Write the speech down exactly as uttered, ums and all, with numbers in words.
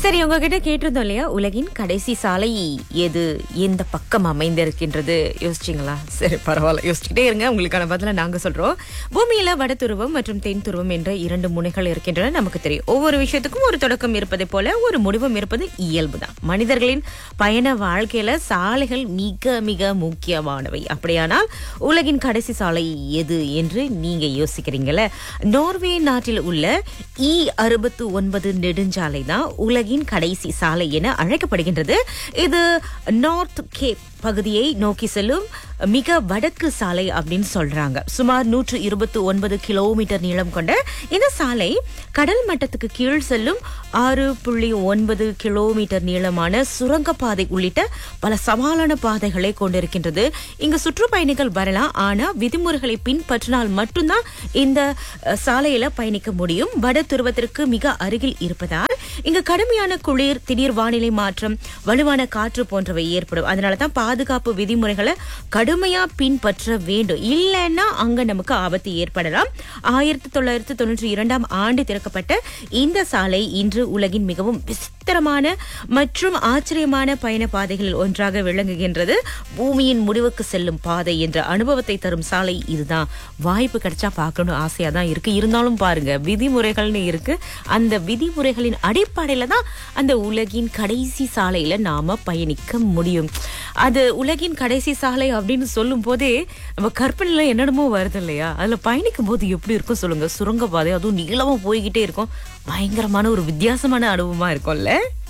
சரி, உங்ககிட்ட கேட்டிருந்தோம் இல்லையா, உலகின் கடைசி சாலை எது, எந்த பக்கம் அமைந்திருக்கின்றது? யோசிச்சிங்களா? சரி, பரவாயில்ல, யோசிச்சுட்டே இருங்க. உங்களுக்கான பதில நாங்க சொல்றோம். பூமியில வட துருவம் மற்றும் தென் துருவம் என்ற இரண்டு முனைகள் இருக்கின்றன. நமக்கு தெரியும், ஒவ்வொரு விஷயத்துக்கும் ஒரு தொடக்கம் இருப்பதை போல ஒரு முடிவும் இருப்பது இயல்புதான். மனிதர்களின் பயண வாழ்க்கையில சாலைகள் மிக மிக முக்கியமானவை. அப்படியானால் உலகின் கடைசி சாலை எது என்று நீங்க யோசிக்கிறீங்கள? நார்வே நாட்டில் உள்ள இ அறுபத்து ஒன்பது நெடுஞ்சாலை தான் உலகின் கடைசி சாலை என அழைக்கப்படுகின்றது. இது நார்த் கேப் பகுதியை நோக்கி செல்லும் மிக வடக்கு சாலை அப்படின்னு சொல்றாங்க. சுமார் நூற்று இருபத்தி ஒன்பது கிலோமீட்டர் நீளம் கொண்ட இந்த சாலை கடல் மட்டத்துக்கு கீழ் செல்லும் ஆறு புள்ளி ஒன்பது கிலோமீட்டர் நீளமான சுரங்கப்பாதை உள்ளிட்ட பல சவாலான பாதைகளை கொண்டிருக்கின்றது. இங்கு சுற்றுப்பயணிகள் வரலாம், ஆனா விதிமுறைகளை பின்பற்றினால் மட்டும்தான் இந்த சாலையில பயணிக்க முடியும். வட துருவத்திற்கு மிக அருகில் இருப்பதால் இங்கு கடுமையான குளிர், திடீர் வானிலை மாற்றம், வலுவான காற்று போன்றவை ஏற்படும். அதனாலதான் பாதுகாப்பு விதிமுறைகளை கடுமையா பின்பற்ற வேண்டும். இல்லைன்னா அங்க நமக்கு ஆபத்து ஏற்படலாம். ஆயிரத்தி தொள்ளாயிரத்தி தொண்ணூற்றி இரண்டாம் ஆண்டு திறக்கப்பட்ட இந்த சாலை இன்று உலகின் மிகவும் விசித்திரமான மற்றும் ஆச்சரியமான பயண பாதைகளில் ஒன்றாக விளங்குகின்றது. பூமியின் முடிவுக்கு செல்லும் பாதை என்ற அனுபவத்தை தரும் சாலை இதுதான். வாய்ப்பு கிடைச்சா பார்க்கணும் ஆசையா தான் இருக்கு. இருந்தாலும் பாருங்க, விதிமுறைகள்னு இருக்கு. அந்த விதிமுறைகளின் அடிப்படையில தான் அந்த உலகின் கடைசி சாலையில நாம பயணிக்க முடியும். அது உலகின் கடைசி சாலை அப்படின்னு சொல்லும் போதே நம்ம கற்பனையில என்னென்னமோ வருது இல்லையா? அதுல பயணிக்கும் போது எப்படி இருக்கும் சொல்லுங்க? சுரங்க பாதை, அதுவும் நீளமா போய்கிட்டே இருக்கும். பயங்கரமான ஒரு வித்தியாசமான அனுபவமா இருக்கும்ல.